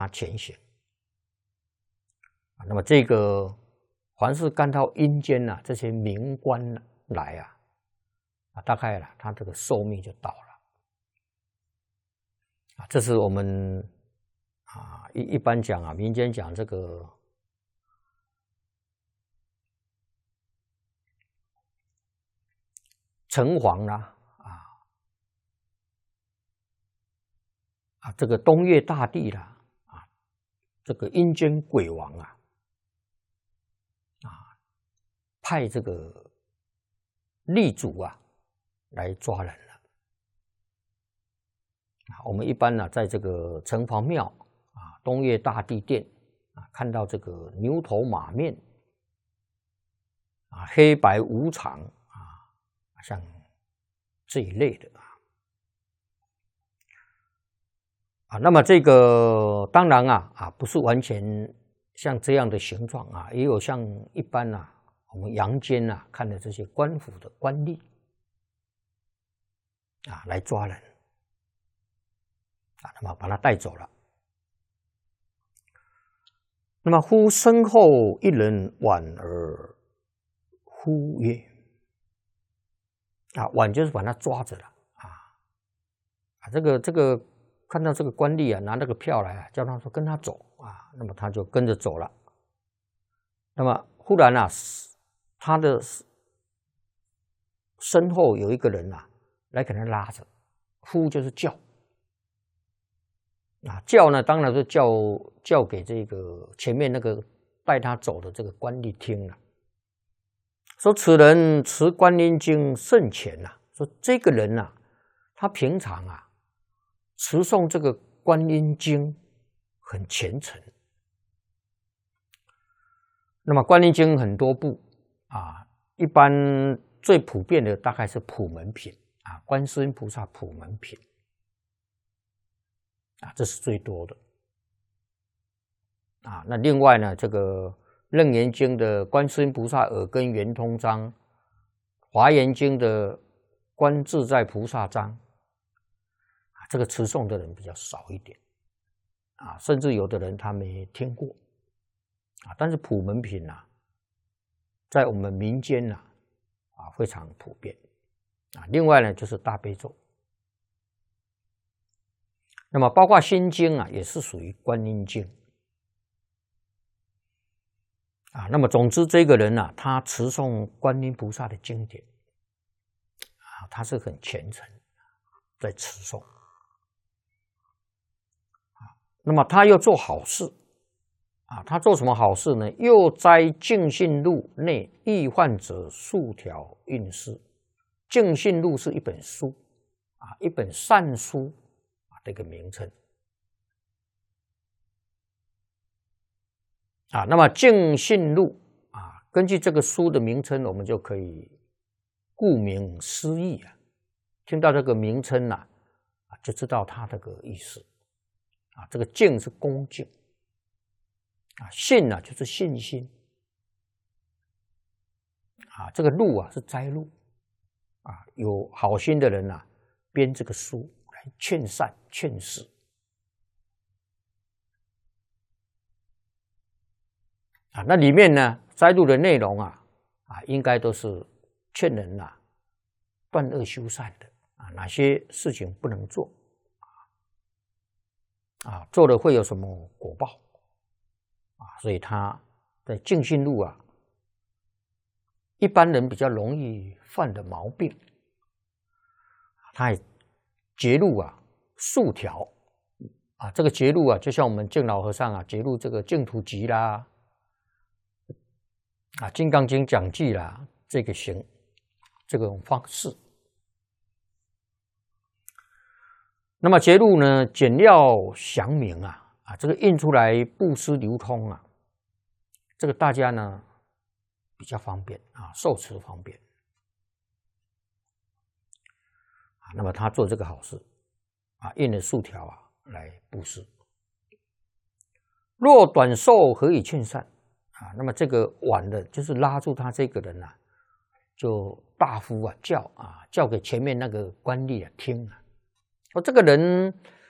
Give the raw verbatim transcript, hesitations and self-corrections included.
他前行。那么这个凡是干到阴间啊，这些冥官来啊，啊，大概啦，他这个寿命就到了。啊，这是我们啊一一般讲啊，民间讲这个城隍啦，啊啊，这个东岳大帝啦，啊，这个阴间鬼王啊。派这个力主啊来抓人了。我们一般呢、啊，在这个城隍庙啊、东岳大帝殿啊，看到这个牛头马面啊、黑白无常啊，像这一类的啊。啊，那么这个当然啊啊，不是完全像这样的形状啊，也有像一般啊。我们阳间啊看的这些官府的官吏啊来抓人啊，那么把他带走了。那么忽身后一人挽而呼曰：啊，挽就是把他抓着了啊啊，这个这个看到这个官吏啊拿那个票来啊，叫他说跟他走啊，那么他就跟着走了。那么忽然啊。他的身后有一个人啊，来给他拉着，呼就是叫，啊叫呢，当然是叫叫给这个前面那个带他走的这个官吏听了，说此人持观音经甚虔呐，说这个人呐、啊，他平常啊持诵这个观音经很虔诚。那么观音经很多部。啊，一般最普遍的大概是普门品啊，观世音菩萨普门品啊，这是最多的啊。那另外呢，这个楞严经的观世音菩萨耳根圆通章，华严经的观自在菩萨章啊，这个持诵的人比较少一点啊，甚至有的人他没听过啊。但是普门品啊。在我们民间呢、啊，啊非常普遍啊。另外呢，就是大悲咒。那么包括心经啊，也是属于观音经啊。那么总之，这个人呢、啊，他持诵观音菩萨的经典啊，他是很虔诚在持诵啊。那么他又做好事。啊，他做什么好事呢？又摘净信录内易患者数条运势。净信录是一本书啊，一本善书啊的一个名称啊。那么净信录啊，根据这个书的名称，我们就可以顾名思义啊。听到这个名称呐、啊，啊，就知道它这个意思啊。这个净是恭敬。啊，信呢、啊、就是信心啊，这个录啊是摘录啊，有好心的人啊编这个书来劝善劝世啊，那里面呢摘录的内容啊啊，应该都是劝人啊断恶修善的啊，哪些事情不能做啊，做了会有什么果报。啊，所以他在净信录啊，一般人比较容易犯的毛病，他也节录啊数条啊，这个节录啊，就像我们净老和尚啊节录这个净土集啦，啊金刚经讲记啦，这个行这种方式。那么节录呢，简要详明啊。啊，这个印出来布施流通啊，这个大家呢比较方便啊，受持方便啊。那么他做这个好事啊，印了数条啊来布施。若短寿何以劝善啊？那么这个晚的，就是拉住他这个人啊，就大呼啊叫啊，叫给前面那个官吏啊听啊，说这个人